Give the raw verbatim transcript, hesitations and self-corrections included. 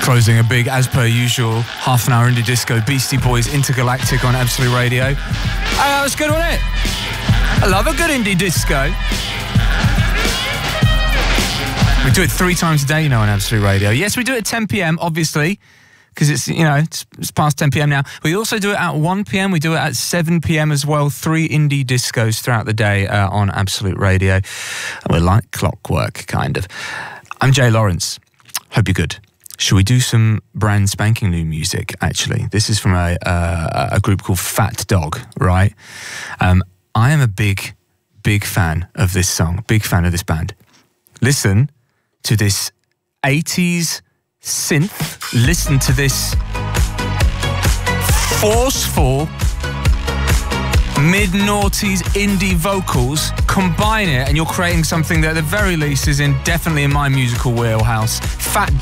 Closing a big, as per usual, half an hour indie disco, Beastie Boys Intergalactic on Absolute Radio. Oh, that was good, wasn't it? I love a good indie disco. We do it three times a day, you know, on Absolute Radio. Yes, we do it at ten p m, obviously, because it's, you know, it's, it's past ten p m now. We also do it at one p m, we do it at seven p m as well. Three indie discos throughout the day uh, on Absolute Radio. We're like clockwork, kind of. I'm Jay Lawrence. Hope you're good. Should we do some brand spanking new music, actually? This is from a, uh, a group called Fat Dog, right? Um, I am a big, big fan of this song, big fan of this band. Listen to this eighties synth. Listen to this forceful mid-noughties indie vocals. Combine it and you're creating something that at the very least is in definitely in my musical wheelhouse. Fat